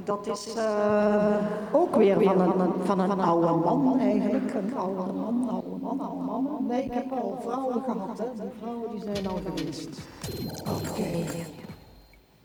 Dat is ook weer van een oude man eigenlijk. Een oude man. Nee, ik heb al vrouwen gehad, hè. Die vrouwen die zijn al geweest. Oké.